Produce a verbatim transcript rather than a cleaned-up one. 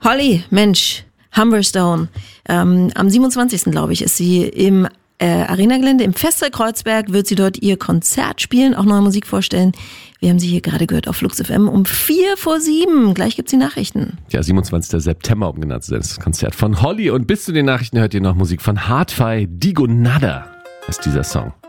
Holly, Mensch, Humberstone. Ähm, am siebenundzwanzigsten glaube ich, ist sie im äh, Arenagelände im Festsaal Kreuzberg, wird sie dort ihr Konzert spielen, auch neue Musik vorstellen. Wir haben sie hier gerade gehört auf Flux F M um vier vor sieben. Gleich gibt's die Nachrichten. Ja, siebenundzwanzigsten September, um genau zu sein, das Konzert von Holly. Und bis zu den Nachrichten hört ihr noch Musik von Hardfy. Digonada ist dieser Song.